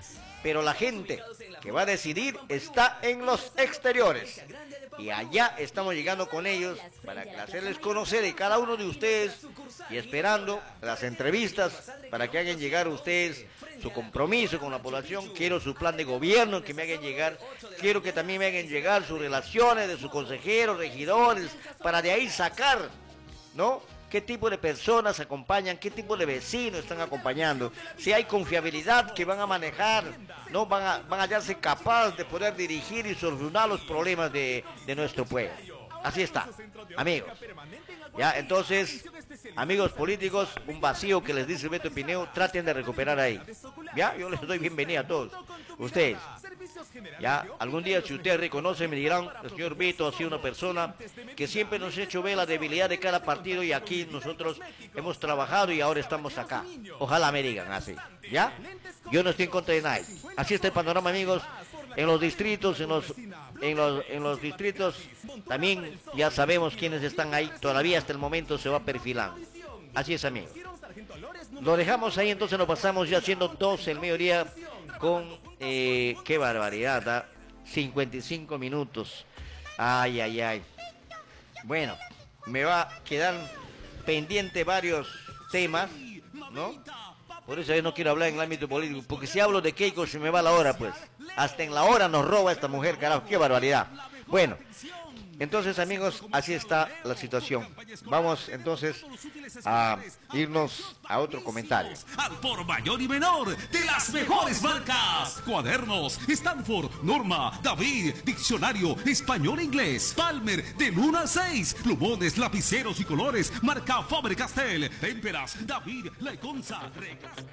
pero la gente que va a decidir está en los exteriores. Y allá estamos llegando con ellos para hacerles conocer a cada uno de ustedes y esperando las entrevistas para que hagan llegar a ustedes su compromiso con la población. Quiero su plan de gobierno que me hagan llegar. Quiero que también me hagan llegar sus relaciones de sus consejeros, regidores, para de ahí sacar, ¿no? ¿Qué tipo de personas acompañan? ¿Qué tipo de vecinos están acompañando? Si hay confiabilidad que van a manejar, ¿no? Van a hallarse capaces de poder dirigir y solucionar los problemas de nuestro pueblo. Así está, amigos. Ya, entonces, amigos políticos, un vacío que les dice Beto Pineo, traten de recuperar ahí. Ya, yo les doy bienvenida a todos ustedes. Ya, algún día si ustedes reconocen me dirán, el señor Beto ha sido una persona que siempre nos ha hecho ver la debilidad de cada partido y aquí nosotros hemos trabajado y ahora estamos acá. Ojalá me digan así, ¿ya? Yo no estoy en contra de nadie. Así está el panorama, amigos. En los distritos, en los distritos también ya sabemos quiénes están ahí. Todavía hasta el momento se va perfilando. Así es, amigos. Lo dejamos ahí, entonces nos pasamos ya siendo 12 el mediodía con, qué barbaridad, ¿ah? 55 minutos. Ay, ay, ay. Bueno, me va a quedar pendiente varios temas, ¿no? Por eso yo no quiero hablar en el ámbito político, porque si hablo de Keiko se me va la hora, pues. Hasta en la hora nos roba esta mujer, carajo, qué barbaridad. Bueno, entonces, amigos, así está la situación. Vamos entonces a irnos a otro comentario. Al por mayor y menor de las mejores marcas: cuadernos Stanford, Norma, David, diccionario español-inglés, Palmer del 1 al 6, plumones, lapiceros y colores, marca Faber-Castell, témperas, David, La Iconza.